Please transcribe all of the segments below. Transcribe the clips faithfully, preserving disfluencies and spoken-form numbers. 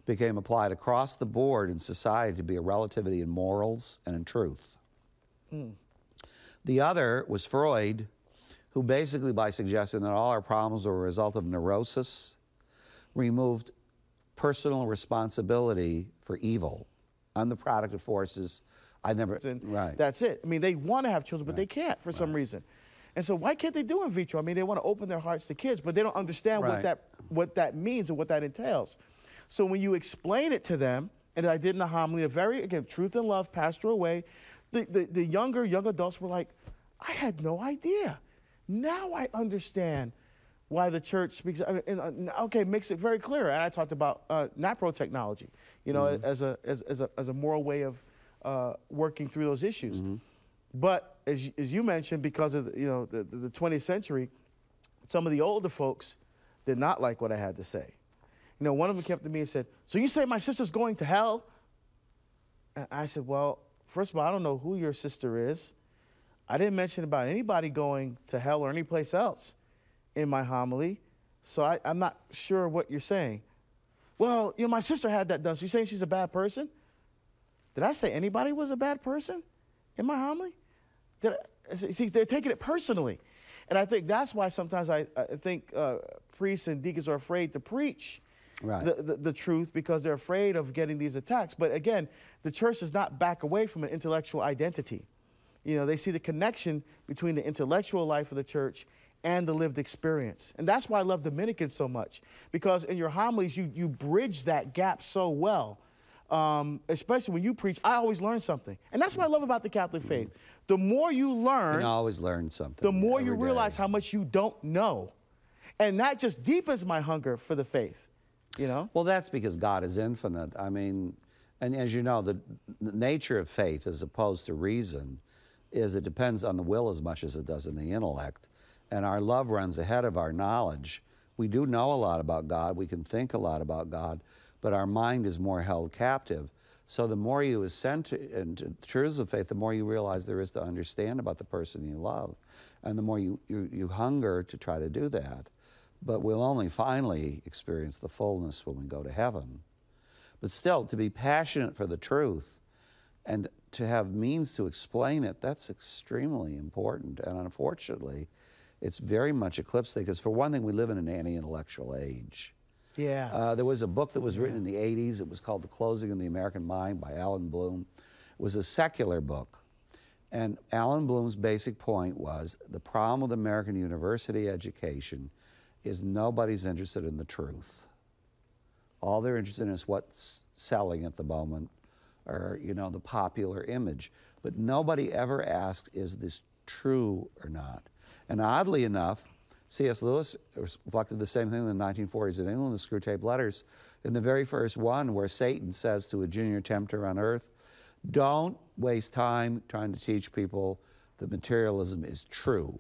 became applied across the board in society to be a relativity in morals and in truth. Mm. The other was Freud, who basically, by suggesting that all our problems were a result of neurosis, removed personal responsibility for evil. I'm the product of forces. I never, and right. That's it. I mean, they want to have children, but right. they can't for right. some reason. And so why can't they do in vitro? I mean, they want to open their hearts to kids, but they don't understand right. what that what that means and what that entails. So when you explain it to them, and I did in a homily, a very, again, truth and love, pastoral way, the, the, the younger, young adults were like, I had no idea. Now I understand why the church speaks, I mean, and, uh, okay, makes it very clear. And I talked about uh, NAPRO technology, you know, mm-hmm. as, a, as, as, a, as a moral way of uh, working through those issues. Mm-hmm. But as, as you mentioned, because of, you know, the, the twentieth century, some of the older folks did not like what I had to say. You know, one of them came up to me and said, so you say my sister's going to hell? And I said, well, first of all, I don't know who your sister is. I didn't mention about anybody going to hell or any place else in my homily, so I, I'm not sure what you're saying. Well, you know, my sister had that done, so you're saying she's a bad person? Did I say anybody was a bad person in my homily? Did I, see, they're taking it personally. And I think that's why sometimes I, I think uh, priests and deacons are afraid to preach right. the, the, the truth because they're afraid of getting these attacks. But again, the church does not back away from an intellectual identity. You know, they see the connection between the intellectual life of the church and the lived experience. And that's why I love Dominicans so much, because in your homilies, you, you bridge that gap so well. Um, especially when you preach, I always learn something. And that's what I love about the Catholic faith. The more you learn, you always learn something. The more you day. realize how much you don't know. And that just deepens my hunger for the faith, you know? Well, that's because God is infinite. I mean, and as you know, the, the nature of faith as opposed to reason is it depends on the will as much as it does on the intellect. And our love runs ahead of our knowledge. We do know a lot about God. We can think a lot about God, but our mind is more held captive. So the more you ascend to, into truths of faith, the more you realize there is to understand about the person you love. And the more you, you, you hunger to try to do that. But we'll only finally experience the fullness when we go to heaven. But still, to be passionate for the truth and to have means to explain it, that's extremely important. And unfortunately, it's very much eclipsed, because for one thing, we live in an anti-intellectual age. Yeah. Uh, there was a book that was written in the eighties. It was called The Closing of the American Mind by Alan Bloom. It was a secular book. And Alan Bloom's basic point was the problem with American university education is nobody's interested in the truth. All they're interested in is what's selling at the moment, or, you know, the popular image. But nobody ever asks, is this true or not? And oddly enough, C S Lewis reflected the same thing in the nineteen forties in England, the Screwtape Letters. In the very first one, where Satan says to a junior tempter on earth, don't waste time trying to teach people that materialism is true.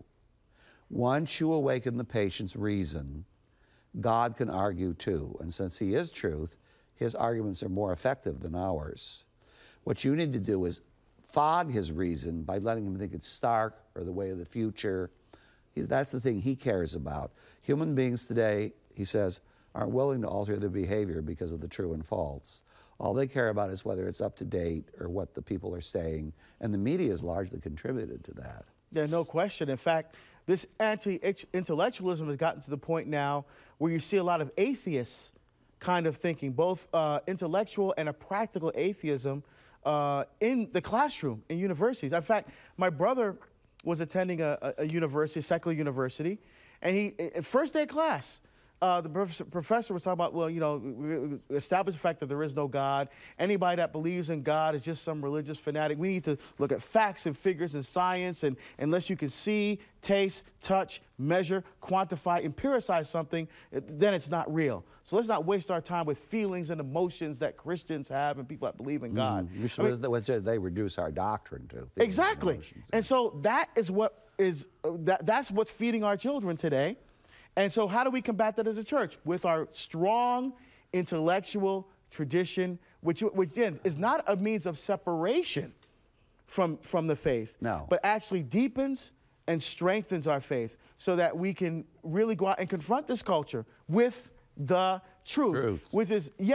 Once you awaken the patient's reason, God can argue too. And since he is truth, his arguments are more effective than ours. What you need to do is fog his reason by letting him think it's stark or the way of the future. He's, that's the thing he cares about. Human beings today, he says, aren't willing to alter their behavior because of the true and false. All they care about is whether it's up to date or what the people are saying, and the media has largely contributed to that. Yeah, no question. In fact, this anti-intellectualism has gotten to the point now where you see a lot of atheists kind of thinking, both uh, intellectual and a practical atheism uh, in the classroom, in universities. In fact, my brother was attending a, a university, a secular university, and he, first day of class, uh, the professor, professor was talking about, well, you know, we establish the fact that there is no God. Anybody that believes in God is just some religious fanatic. We need to look at facts and figures and science, and unless you can see, taste, touch, measure, quantify, empiricize something, then it's not real. So let's not waste our time with feelings and emotions that Christians have and people that believe in God. Mm, I mean, which they reduce our doctrine to. Exactly. And, and so that is what is, uh, that, that's what's feeding our children today. And so how do we combat that as a church? With our strong intellectual tradition, which, which again, is not a means of separation from, from the faith, no. but actually deepens and strengthens our faith so that we can really go out and confront this culture with the truth. Truth. With his, yeah,